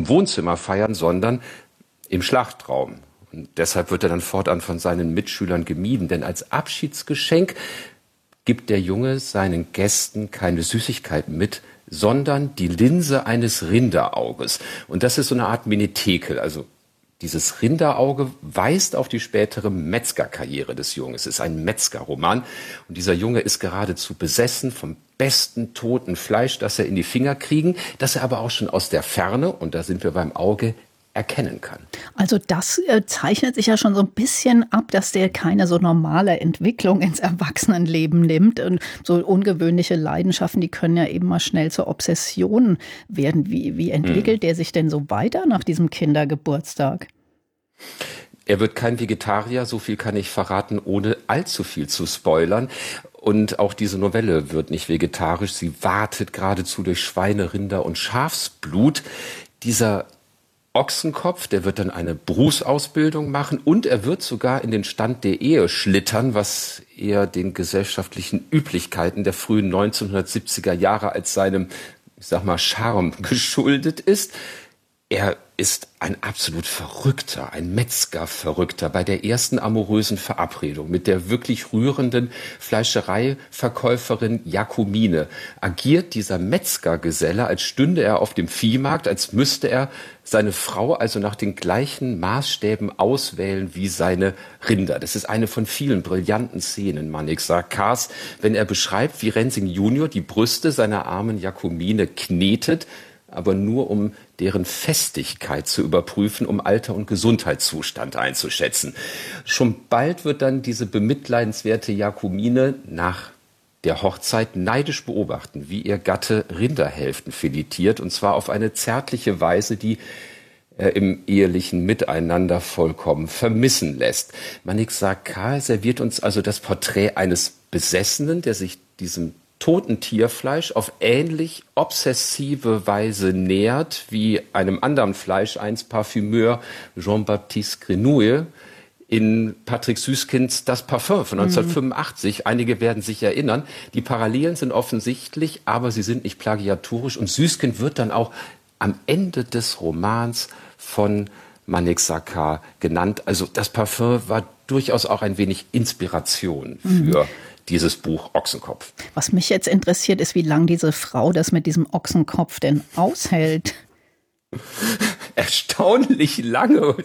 im Wohnzimmer feiern, sondern im Schlachtraum. Und deshalb wird er dann fortan von seinen Mitschülern gemieden, denn als Abschiedsgeschenk gibt der Junge seinen Gästen keine Süßigkeiten mit, sondern die Linse eines Rinderauges. Und das ist so eine Art Menetekel, also dieses Rinderauge weist auf die spätere Metzgerkarriere des Jungen. Es ist ein Metzgerroman und dieser Junge ist geradezu besessen vom besten toten Fleisch, das er in die Finger kriegen, das er aber auch schon aus der Ferne, und da sind wir beim Auge, erkennen kann. Also das zeichnet sich ja schon so ein bisschen ab, dass der keine so normale Entwicklung ins Erwachsenenleben nimmt. Und so ungewöhnliche Leidenschaften, die können ja eben mal schnell zur Obsession werden. Wie entwickelt der sich denn so weiter nach diesem Kindergeburtstag? Er wird kein Vegetarier, so viel kann ich verraten, ohne allzu viel zu spoilern. Und auch diese Novelle wird nicht vegetarisch. Sie wartet geradezu durch Schweine, Rinder und Schafsblut. Dieser Ochsenkopf, der wird dann eine Berufsausbildung machen und er wird sogar in den Stand der Ehe schlittern, was eher den gesellschaftlichen Üblichkeiten der frühen 1970er Jahre als seinem, ich sag mal, Charme geschuldet ist. Er ist ein absolut Verrückter, ein Metzgerverrückter. Bei der ersten amorösen Verabredung mit der wirklich rührenden Fleischereiverkäuferin Jacomine agiert dieser Metzgergeselle, als stünde er auf dem Viehmarkt, als müsste er seine Frau also nach den gleichen Maßstäben auswählen wie seine Rinder. Das ist eine von vielen brillanten Szenen Manik Sarkars, wenn er beschreibt, wie Rensing Junior die Brüste seiner armen Jacomine knetet, aber nur um deren Festigkeit zu überprüfen, um Alter und Gesundheitszustand einzuschätzen. Schon bald wird dann diese bemitleidenswerte Jacomine nach der Hochzeit neidisch beobachten, wie ihr Gatte Rinderhälften filetiert, und zwar auf eine zärtliche Weise, die im ehelichen Miteinander vollkommen vermissen lässt. Manik Sarkar serviert uns also das Porträt eines Besessenen, der sich diesem toten Tierfleisch auf ähnlich obsessive Weise nähert wie einem anderen Fleisch, einst Parfümeur Jean-Baptiste Grenouille in Patrick Süskind's Das Parfum von 1985. Einige werden sich erinnern. Die Parallelen sind offensichtlich, aber sie sind nicht plagiatorisch. Und Süskind wird dann auch am Ende des Romans von Manik Sarkar genannt. Also Das Parfum war durchaus auch ein wenig Inspiration für dieses Buch Ochsenkopf. Was mich jetzt interessiert, ist, wie lange diese Frau das mit diesem Ochsenkopf denn aushält. Erstaunlich lange.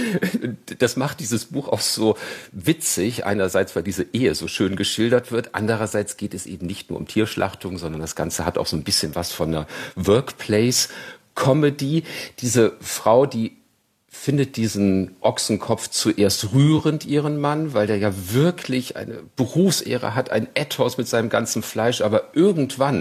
Das macht dieses Buch auch so witzig. Einerseits, weil diese Ehe so schön geschildert wird. Andererseits geht es eben nicht nur um Tierschlachtung, sondern das Ganze hat auch so ein bisschen was von einer Workplace-Comedy. Diese Frau, die findet diesen Ochsenkopf zuerst rührend, ihren Mann, weil der ja wirklich eine Berufsehre hat, ein Ethos mit seinem ganzen Fleisch, aber irgendwann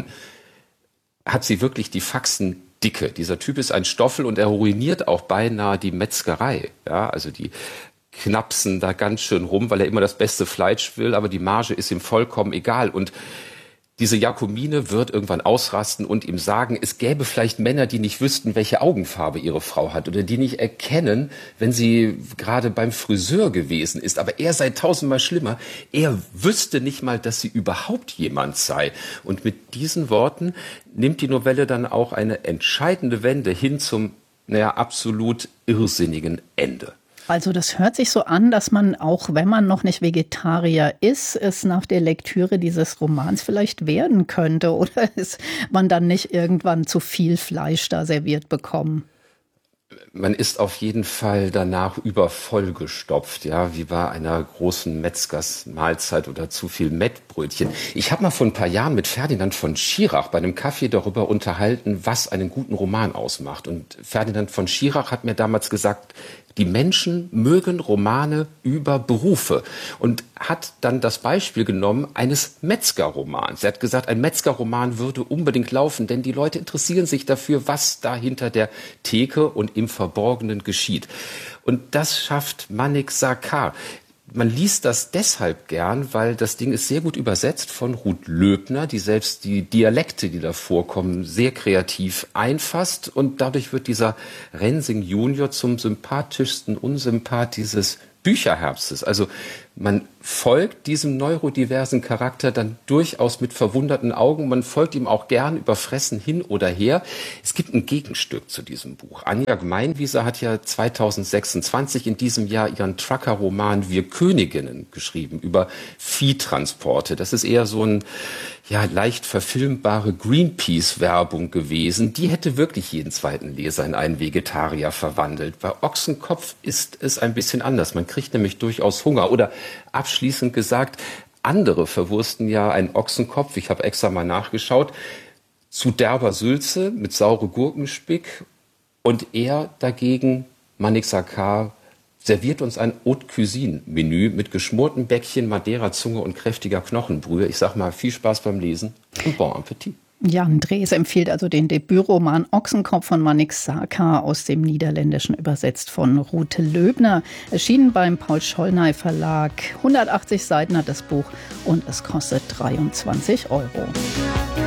hat sie wirklich die Faxen dicke. Dieser Typ ist ein Stoffel und er ruiniert auch beinahe die Metzgerei. Ja, also die knapsen da ganz schön rum, weil er immer das beste Fleisch will, aber die Marge ist ihm vollkommen egal. Und diese Jacomine wird irgendwann ausrasten und ihm sagen, es gäbe vielleicht Männer, die nicht wüssten, welche Augenfarbe ihre Frau hat oder die nicht erkennen, wenn sie gerade beim Friseur gewesen ist. Aber er sei tausendmal schlimmer. Er wüsste nicht mal, dass sie überhaupt jemand sei. Und mit diesen Worten nimmt die Novelle dann auch eine entscheidende Wende hin zum, absolut irrsinnigen Ende. Also das hört sich so an, dass man, auch wenn man noch nicht Vegetarier ist, es nach der Lektüre dieses Romans vielleicht werden könnte. Oder ist man dann nicht irgendwann zu viel Fleisch da serviert bekommen? Man ist auf jeden Fall danach übervollgestopft, ja, wie bei einer großen Metzgersmahlzeit oder zu viel Mettbrötchen. Ich habe mal vor ein paar Jahren mit Ferdinand von Schirach bei einem Kaffee darüber unterhalten, was einen guten Roman ausmacht. Und Ferdinand von Schirach hat mir damals gesagt, die Menschen mögen Romane über Berufe und hat dann das Beispiel genommen eines Metzgerromans. Er hat gesagt, ein Metzgerroman würde unbedingt laufen, denn die Leute interessieren sich dafür, was da hinter der Theke und im Verborgenen geschieht. Und das schafft Manik Sarkar. Man liest das deshalb gern, weil das Ding ist sehr gut übersetzt von Ruth Löbner, die selbst die Dialekte, die da vorkommen, sehr kreativ einfasst. Und dadurch wird dieser Rensing Junior zum sympathischsten Unsympath dieses Bücherherbstes. Also Man folgt diesem neurodiversen Charakter dann durchaus mit verwunderten Augen. Man folgt ihm auch gern über Fressen hin oder her. Es gibt ein Gegenstück zu diesem Buch. Anja Gemeinwieser hat ja 2026 in diesem Jahr ihren Trucker-Roman Wir Königinnen geschrieben über Viehtransporte. Das ist eher so ein leicht verfilmbare Greenpeace-Werbung gewesen. Die hätte wirklich jeden zweiten Leser in einen Vegetarier verwandelt. Bei Ochsenkopf ist es ein bisschen anders. Man kriegt nämlich durchaus Hunger. Oder abschließend gesagt, andere verwursten ja einen Ochsenkopf, ich habe extra mal nachgeschaut, zu derber Sülze mit saure Gurkenspick. Und er dagegen, Manik Sarkar, serviert uns ein Haute-Cuisine-Menü mit geschmorten Bäckchen, Madeira-Zunge und kräftiger Knochenbrühe. Ich sag mal, viel Spaß beim Lesen und bon Appetit. Jan Drees empfiehlt also den Debütroman Ochsenkopf von Manik Sarkar, aus dem Niederländischen übersetzt von Ruth Löbner. Erschienen beim Paul Schollnay Verlag. 180 Seiten hat das Buch und es kostet 23 €.